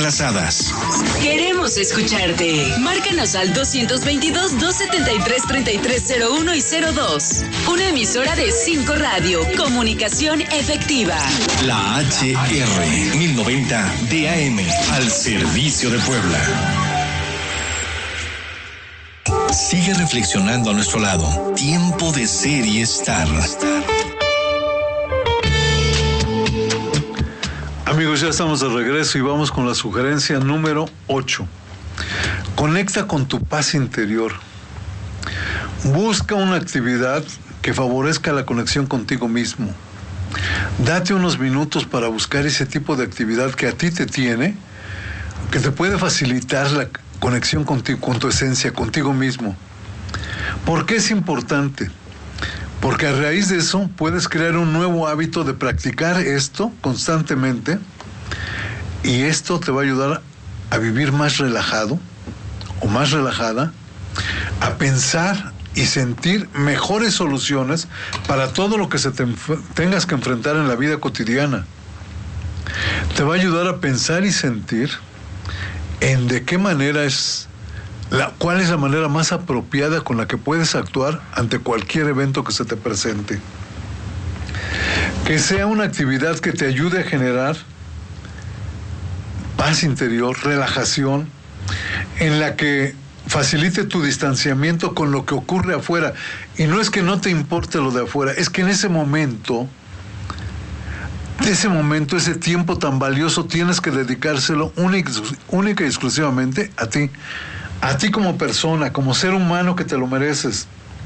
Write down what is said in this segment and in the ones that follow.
embarazadas. Queremos escucharte. Márcanos al 222-273-3301 y 02. Una emisora de 5 Radio. Comunicación efectiva. La HR 1090 DAM al servicio de Puebla. Sigue reflexionando a nuestro lado. Tiempo de ser y estar. Amigos, ya estamos de regreso y vamos con la sugerencia número 8. Conecta con tu paz interior. Busca una actividad que favorezca la conexión contigo mismo. Date unos minutos para buscar ese tipo de actividad que a ti te tiene, que te puede facilitar la conexión contigo, con tu esencia, contigo mismo. ¿Por qué es importante? Porque a raíz de eso puedes crear un nuevo hábito de practicar esto constantemente y esto te va a ayudar a vivir más relajado o más relajada, a pensar y sentir mejores soluciones para todo lo que tengas que enfrentar en la vida cotidiana. Te va a ayudar a pensar y sentir en de qué manera cuál es la manera más apropiada con la que puedes actuar ante cualquier evento que se te presente. Que sea una actividad que te ayude a generar paz interior, relajación, en la que facilite tu distanciamiento con lo que ocurre afuera. Y no es que no te importe lo de afuera, es que en ese momento, ese tiempo tan valioso, tienes que dedicárselo única y exclusivamente a ti. A ti como persona, como ser humano que te lo mereces.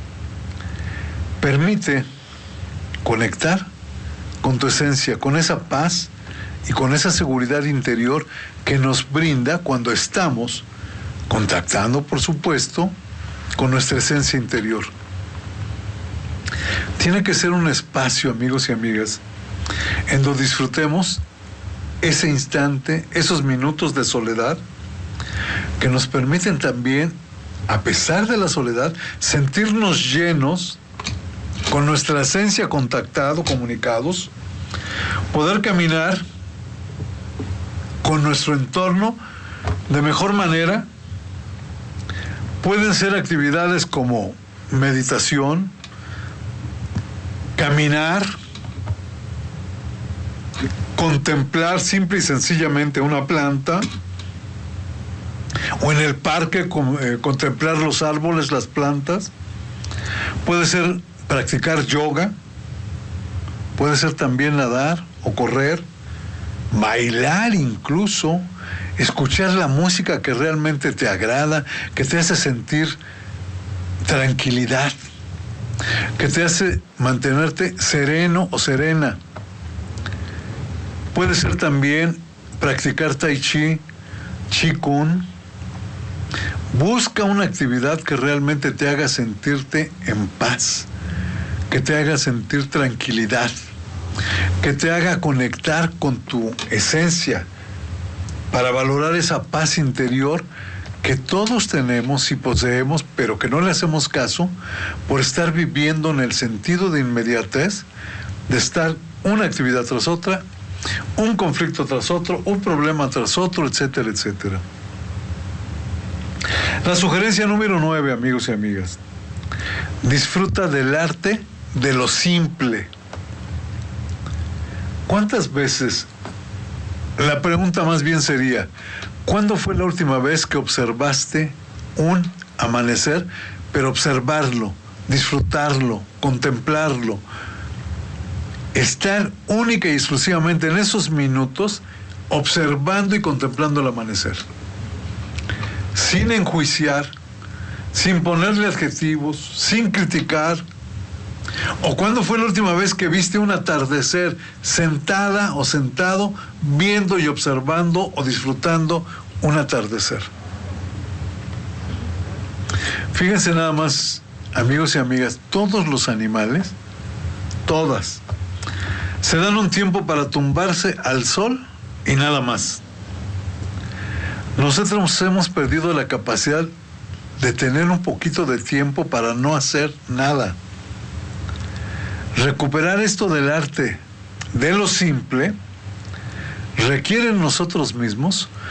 Permite conectar con tu esencia, con esa paz y con esa seguridad interior que nos brinda cuando estamos contactando, por supuesto, con nuestra esencia interior. Tiene que ser un espacio, amigos y amigas, en donde disfrutemos ese instante, esos minutos de soledad, que nos permiten también, a pesar de la soledad, sentirnos llenos, con nuestra esencia comunicados, poder caminar con nuestro entorno de mejor manera. Pueden ser actividades como meditación, caminar, contemplar simple y sencillamente una planta, o en el parque contemplar los árboles, las plantas. Puede ser practicar yoga, puede ser también nadar o correr, bailar incluso, escuchar la música que realmente te agrada, que te hace sentir tranquilidad, que te hace mantenerte sereno o serena. Puede ser también practicar tai chi, qigong. Busca una actividad que realmente te haga sentirte en paz, que te haga sentir tranquilidad, que te haga conectar con tu esencia, para valorar esa paz interior que todos tenemos y poseemos, pero que no le hacemos caso por estar viviendo en el sentido de inmediatez, de estar una actividad tras otra, un conflicto tras otro, un problema tras otro, etcétera, etcétera. La sugerencia número 9, amigos y amigas. Disfruta del arte de lo simple. ¿Cuántas veces? La pregunta más bien sería, ¿cuándo fue la última vez que observaste un amanecer, pero observarlo, disfrutarlo, contemplarlo? Estar única y exclusivamente en esos minutos observando y contemplando el amanecer. Sin enjuiciar, sin ponerle adjetivos, sin criticar. ¿O cuándo fue la última vez que viste un atardecer sentada o sentado viendo y observando o disfrutando un atardecer? Fíjense nada más, amigos y amigas, todos los animales, todas, se dan un tiempo para tumbarse al sol y nada más. Nosotros hemos perdido la capacidad de tener un poquito de tiempo para no hacer nada. Recuperar esto del arte de lo simple requiere en nosotros mismos